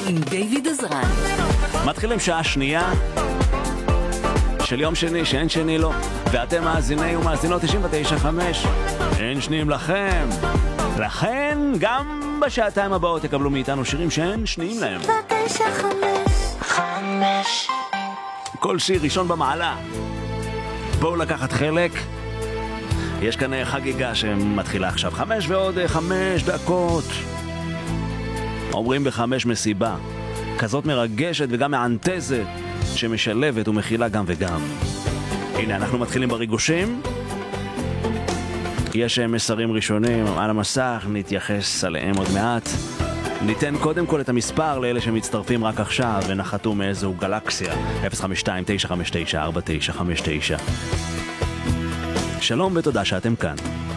עם דיוויד עזרן. מתחילים שעה שנייה של יום שני שאין שני לו, ואתם מאזיני ומאזינות 99.5, אין שניים לכם. לכן גם בשעתיים הבאות תקבלו מאיתנו שירים שאין שניים להם. 99.5 כל שיר ראשון במעלה. בואו לקחת חלק. יש כאן חגיגה שמתחילה עכשיו 5 ועוד 5 דקות. אומרים ב5 מסיבה כזאת מרגשת וגם מענטזת שמשלבת ומכילה גם וגם. הנה אנחנו מתחילים בריגושים. יש מסרים ראשונים על המסך, נתייחס עליהם עוד מעט. ניתן קודם כל את המספר לאלה שמצטרפים רק עכשיו ונחתו מאיזו גלקסיה. 052-959-4959. שלום ותודה שאתם כאן.